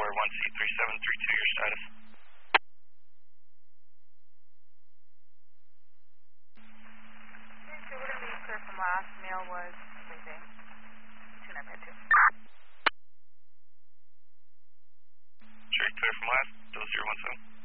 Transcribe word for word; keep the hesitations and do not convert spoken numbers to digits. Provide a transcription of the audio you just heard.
Tower one C three seven three two, your status. So we're going to be clear from last. Mail was sleeping. two nine five two. Sure, clear from last. Double zero one seven.